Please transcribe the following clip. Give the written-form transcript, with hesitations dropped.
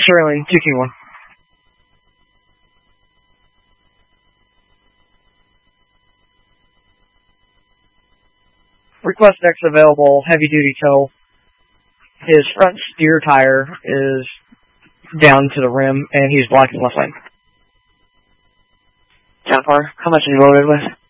Sterling, 2Q1. Request next available, heavy duty tow. His front steer tire is down to the rim, and he's blocking left lane. 10-4, how much are you loaded with?